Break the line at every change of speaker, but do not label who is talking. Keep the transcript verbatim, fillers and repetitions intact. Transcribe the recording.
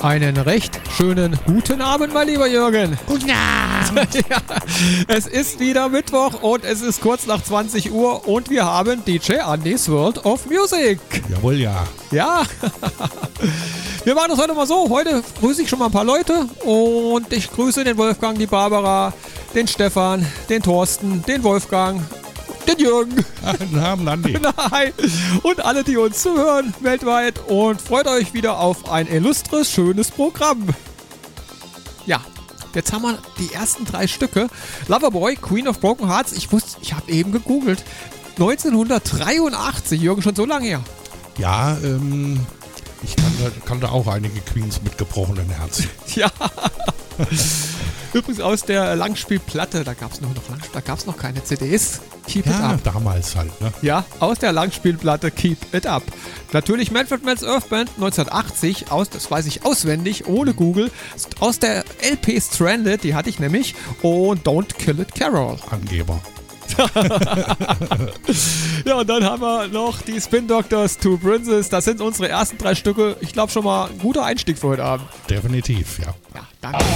Einen recht schönen guten Abend, mein lieber Jürgen.
Guten Abend.
Ja, es ist wieder Mittwoch und es ist kurz nach zwanzig Uhr und wir haben D J Andys World of Music.
Jawohl, ja.
Ja, wir machen das heute mal so. Heute grüße ich schon mal ein paar Leute und ich grüße den Wolfgang, die Barbara, den Stefan, den Thorsten, den Wolfgang, den Jürgen.
Guten Abend, Andi.
Nein. Und alle, die uns zuhören weltweit und freut euch wieder auf ein illustres, schönes Programm. Ja, jetzt haben wir die ersten drei Stücke. Loverboy, Queen of Broken Hearts. Ich wusste, ich habe eben gegoogelt. neunzehnhundertdreiundachtzig, Jürgen, schon so lange her.
Ja, ähm, ich kannte, kannte auch einige Queens mit gebrochenen Herzen.
Ja. Übrigens aus der Langspielplatte, da gab es noch, noch, da gab's noch keine C Ds. Keep
Ja,
It Up.
damals halt, ne?
Ja, aus der Langspielplatte Keep It Up. Natürlich Manfred Mann's Earth Band neunzehnhundertachtzig, aus, das weiß ich auswendig, ohne Google. Aus der L P Stranded, die hatte ich nämlich. Und Don't Kill It Carol.
Angeber.
Ja, und dann haben wir noch die Spin Doctors, Two Princes. Das sind unsere ersten drei Stücke. Ich glaube schon mal ein guter Einstieg für heute Abend.
Definitiv, ja.
Ja, danke.